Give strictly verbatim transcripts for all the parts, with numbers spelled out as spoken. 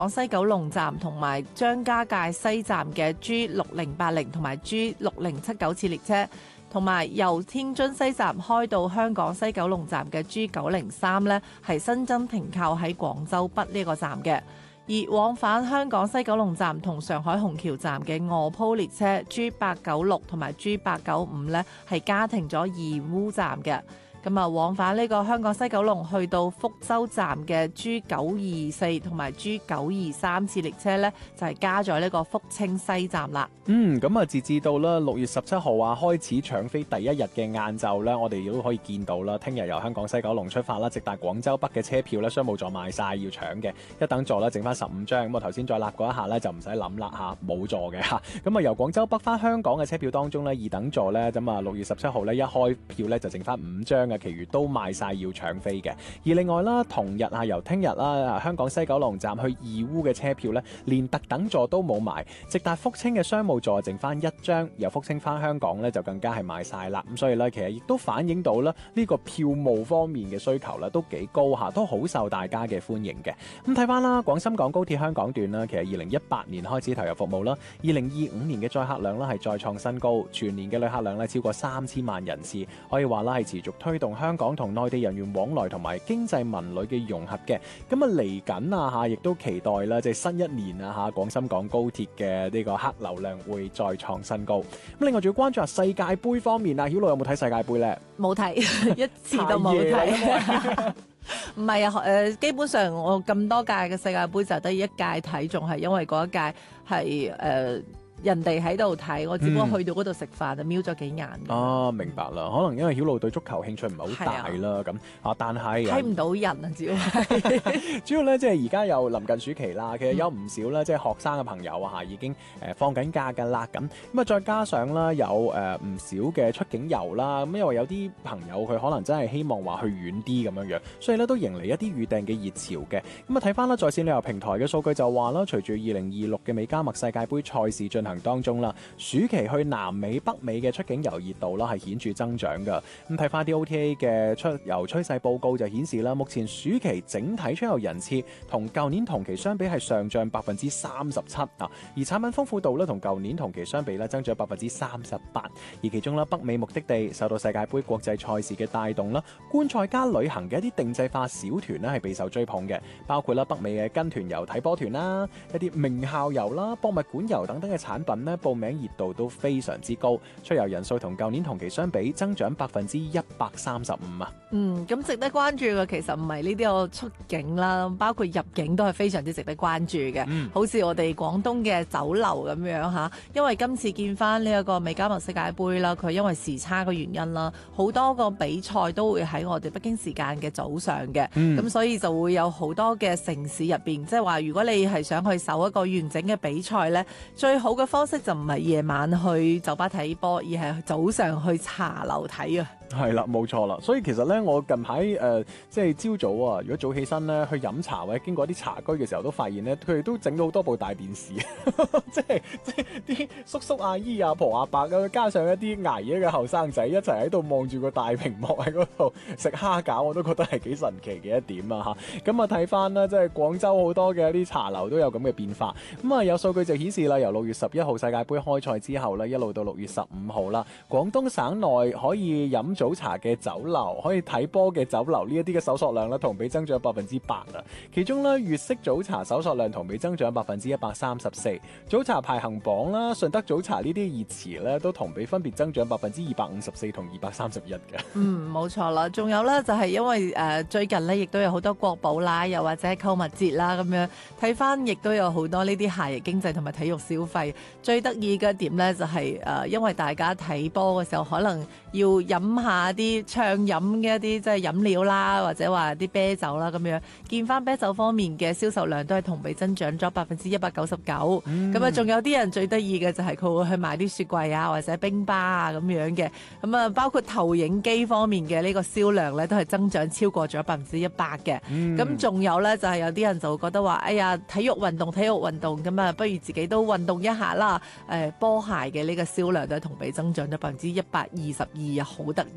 西九龍站同埋張家界西站嘅 G 六零八零同埋 G 六零七九次列車，同埋由天津西站開到香港西九龍站嘅 G 九零三呢，係新增停靠喺廣州北呢個站嘅。而往返香港西九龍站同上海虹橋站嘅臥鋪列車 G 八九六同埋 G 八九五呢，係加停咗義烏站嘅。咁啊，往返呢個香港西九龍去到福州站嘅 G 九二四同埋 G 九二三次列車呢，就係、是、加咗呢個福清西站啦。 嗯，咁啊，截至到啦六月十七號啊，開始搶飛第一日嘅晏晝呢，我哋亦都可以見到啦。聽日由香港西九龍出發啦，直達廣州北嘅車票呢，商務座賣晒要搶嘅，一等座呢，剩翻十五張。咁我頭先再立過一下呢，就唔使諗啦嚇，冇座嘅嚇。咁啊，由廣州北翻香港嘅車票當中呢，二等座呢，咁啊六月十七號呢，一開票呢，就剩翻五張。其餘都賣晒要搶飛嘅。而另外啦，同日啊，由聽日啦，香港西九龍站去義烏嘅車票呢，連特等座都冇埋，直達福清嘅商務座剩翻一張，由福清翻香港呢，就更加係賣晒啦。咁所以呢，其實亦都反映到啦，呢個票務方面嘅需求呢，都幾高下，都好受大家嘅歡迎嘅。咁睇翻啦，廣深港高鐵香港段啦，其實二零一八年開始投入服務啦，二零二五年嘅載客量呢，係再創新高，全年嘅旅客量呢，超過三千萬人次，可以話啦係持續推動香港同內地人員往來同埋經濟民旅嘅融合嘅。咁啊嚟緊啊嚇，亦都期待啦，即係新一年啊嚇，廣深港高鐵嘅呢個客流量會再創新高。咁另外仲要關注下世界盃方面啊，曉露有冇睇世界盃呢？ 冇睇，一次都冇睇。唔係啊，誒，基本上我咁多屆嘅世界盃就得一屆睇，仲係因為嗰一屆係誒。呃人哋喺度睇，我只不過去到嗰度食飯就瞄咗幾眼。 啊，明白啦，可能因為曉露對足球興趣唔係好大啦，咁啊，但係睇唔到人啊，主要係主要咧，即係而家又臨近暑期啦，其實有唔少咧，即係學生嘅朋友啊嚇，已經誒放緊假㗎啦，咁咁啊，再加上啦，有誒唔少嘅出境遊啦，咁因為有啲朋友佢可能真係希望話去遠啲咁樣樣，所以咧都迎嚟一啲預訂嘅熱潮嘅。咁啊，睇翻啦，在線旅遊平台嘅數據就話啦，隨住二零二六嘅美加墨世界盃賽事進行當中啦，暑期去南美、北美嘅出境遊熱度啦係顯著增長噶。咁睇翻啲 O T A 嘅出遊趨勢報告就顯示啦，目前暑期整體出遊人次同舊年同期相比係上漲百分之三十七啊，而產品豐富度咧同舊年同期相比咧增長百分之三十八。而其中啦，北美目的地受到世界盃國際賽事嘅帶動啦，觀賽加旅行嘅一啲定制化小團咧係備受追捧嘅，包括啦北美嘅跟團遊睇波團啦，一啲名校遊啦、博物館遊等等嘅產品咧，報名熱度都非常之高，出遊人數同舊年同期相比增長百分之一百三十五啊！ 嗯，咁值得關注嘅其實唔係呢啲個出境啦，包括入境都係非常之值得關注嘅。嗯、好似我哋廣東嘅酒樓咁樣嚇，因為今次見翻呢一個美加墨世界盃啦，佢因為時差嘅原因啦，好多個比賽都會喺我哋北京時間嘅早上嘅，咁、嗯、所以就會有好多嘅城市入邊，即係話如果你係想去搜一個完整嘅比賽呢，最好嘅方式就唔係夜晚去酒吧睇波，而係早上去茶樓睇啊。 係啦，冇錯啦。所以其實咧，我近排誒、呃、即係朝早啊，如果早起身咧去飲茶或者經過啲茶居嘅時候，都發現咧佢哋都整咗好多部大電視，即係即係啲叔叔阿姨阿婆阿伯啊，加上一啲捱夜嘅後生仔一齊喺度望住個大屏幕喺嗰度食蝦餃，我都覺得係幾神奇嘅一點啊嚇。咁啊睇翻啦，即係廣州好多嘅一啲茶樓都有咁嘅變化。咁啊有數據就顯示啦，由六月十一號世界盃開賽之後咧，一路到六月十五號啦，廣東省內可以飲早茶嘅酒樓，可以睇波嘅酒樓呢一啲嘅搜索量咧，同比增長百分之八啊！其中咧，粵式早茶搜索量同比增長百分之一百三十四，早茶排行榜啦，順德早茶呢啲熱詞咧，都同比分別增長百分之二百五十四同二百三十一嘅。 嗯，冇錯啦，仲有咧就係因為誒、呃、最近咧亦都有好多國寶啦，又或者購物節啦咁樣，睇翻亦都有好多呢啲夏日經濟同埋體育消費。最得意嘅一點咧就係、是、誒、呃，因為大家睇波嘅時候可能要飲下啲暢飲嘅一啲即係飲料啦，或者話啲啤酒啦咁樣，見翻啤酒方面嘅銷售量都係同比增長咗百分之一百九十九。咁啊，仲有啲人最得意嘅就係佢會去買啲雪櫃啊，或者冰巴啊咁樣嘅。咁啊，包括投影機方面嘅呢個銷量咧，都係增長超過咗百分之一百嘅。咁仲、嗯、有咧，就係、是、有啲人就會覺得話，哎呀，體育運動，體育運動咁啊，不如自己都運動一下啦。誒、呃，波鞋嘅呢個銷量都係同比增長咗百分之一百二十二啊，好得意。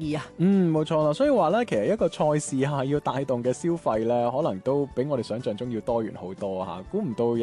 意啊！ 嗯，冇錯啦，所以話咧，其實一個賽事嚇要帶動嘅消費咧，可能都比我哋想象中要多元好多嚇，估唔到。